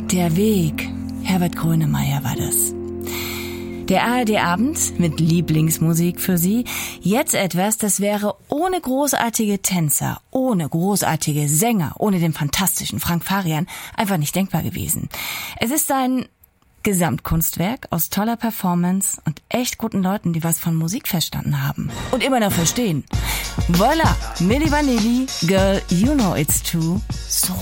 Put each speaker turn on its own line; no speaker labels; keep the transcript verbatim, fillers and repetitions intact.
Der Weg. Herbert Grönemeyer war das. Der A R D-Abend mit Lieblingsmusik für Sie. Jetzt etwas, das wäre ohne großartige Tänzer, ohne großartige Sänger, ohne den fantastischen Frank Farian einfach nicht denkbar gewesen. Es ist ein Gesamtkunstwerk aus toller Performance und echt guten Leuten, die was von Musik verstanden haben. Und immer noch verstehen. Voila, Milli Vanilli, Girl, You Know It's True. So